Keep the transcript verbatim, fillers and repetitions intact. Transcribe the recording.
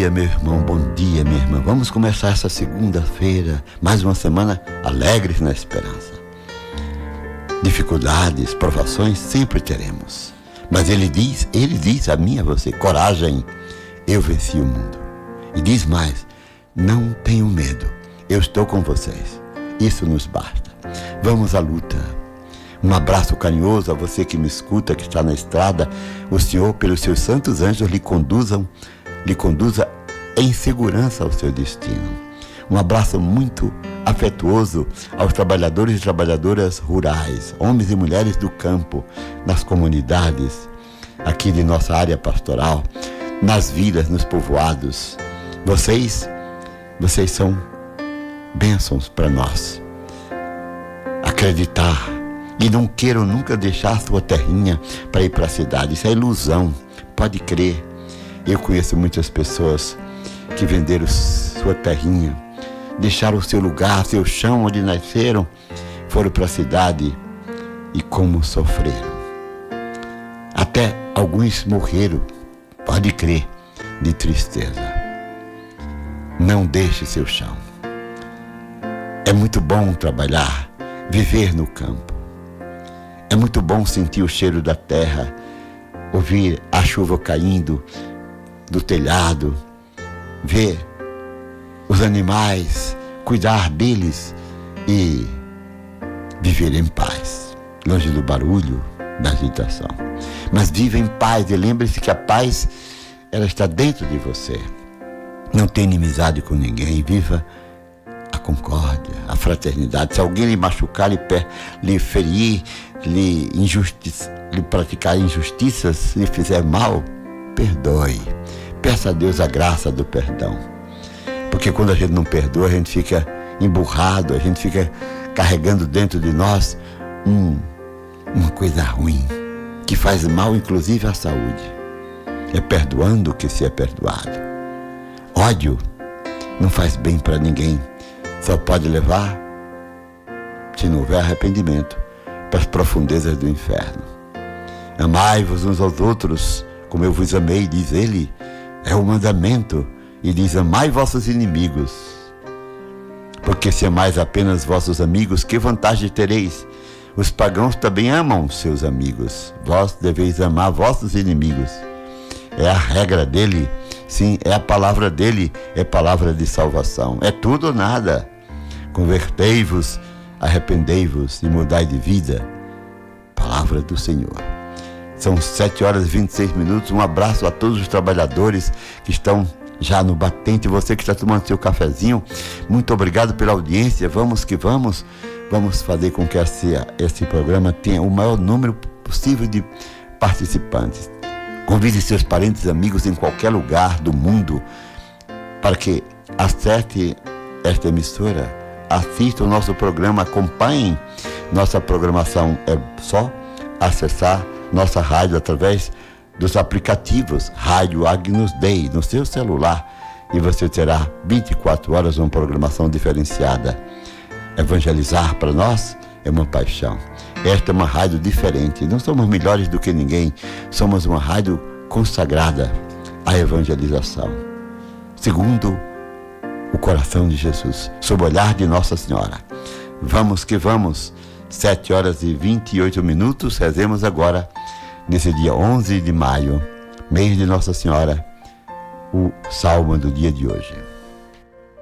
dia, meu irmão, bom dia, minha irmã. Vamos começar essa segunda-feira, mais uma semana alegres na esperança. Dificuldades, provações sempre teremos. Mas ele diz, ele diz a mim e a você, coragem, eu venci o mundo. E diz mais, não tenham medo, eu estou com vocês. Isso nos basta. Vamos à luta. Um abraço carinhoso a você que me escuta, que está na estrada. O Senhor, pelos seus santos anjos, lhe conduzam, lhe conduza em segurança ao seu destino. Um abraço muito afetuoso aos trabalhadores e trabalhadoras rurais, homens e mulheres do campo, nas comunidades, aqui de nossa área pastoral, nas vilas, nos povoados. Vocês, vocês são bênçãos para nós. Acreditar. E não queiram nunca deixar a sua terrinha para ir para a cidade. Isso é ilusão. Pode crer. Eu conheço muitas pessoas que venderam sua terrinha, deixaram o seu lugar, seu chão onde nasceram, foram para a cidade e como sofreram. Até alguns morreram, pode crer, de tristeza. Não deixe seu chão. É muito bom trabalhar, viver no campo. É muito bom sentir o cheiro da terra, ouvir a chuva caindo do telhado, ver os animais, cuidar deles e viver em paz, longe do barulho, da agitação. Mas viva em paz e lembre-se que a paz, ela está dentro de você. Não tenha inimizade com ninguém, viva a concórdia, a fraternidade. Se alguém lhe machucar, lhe, per, lhe ferir, lhe, injustiça, lhe praticar injustiças, lhe fizer mal, perdoe. Peça a Deus a graça do perdão. Porque quando a gente não perdoa, a gente fica emburrado, a gente fica carregando dentro de nós um, uma coisa ruim, que faz mal inclusive à saúde. É perdoando que se é perdoado. Ódio não faz bem para ninguém. Só pode levar, se não houver arrependimento, para as profundezas do inferno. Amai-vos uns aos outros, como eu vos amei, diz ele, é o mandamento, e diz, amai vossos inimigos. Porque se amais apenas vossos amigos, que vantagem tereis? Os pagãos também amam seus amigos, vós deveis amar vossos inimigos. É a regra dele, sim, é a palavra dele, é palavra de salvação, é tudo ou nada. Convertei-vos, arrependei-vos e mudai de vida. Palavra do Senhor. São sete horas e vinte e seis minutos. Um abraço a todos os trabalhadores que estão já no batente. Você que está tomando seu cafezinho, muito obrigado pela audiência. Vamos que vamos. Vamos fazer com que esse, esse programa tenha o maior número possível de participantes. Convide seus parentes e amigos em qualquer lugar do mundo para que acesse esta emissora. Assista o nosso programa, acompanhe nossa programação. É só acessar nossa rádio através dos aplicativos Rádio Agnus Dei no seu celular e você terá vinte e quatro horas uma programação diferenciada. Evangelizar para nós é uma paixão. Esta é uma rádio diferente. Não somos melhores do que ninguém. Somos uma rádio consagrada à evangelização. Segundo o coração de Jesus, sob o olhar de Nossa Senhora. Vamos que vamos. sete horas e vinte e oito minutos. Rezemos agora, nesse dia onze de maio, mês de Nossa Senhora, o salmo do dia de hoje.